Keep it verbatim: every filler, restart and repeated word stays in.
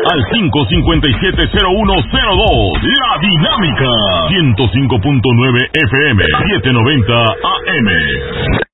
al cinco cinco siete cero uno cero dos. La Dinámica ciento cinco punto nueve F M, setecientos noventa A M.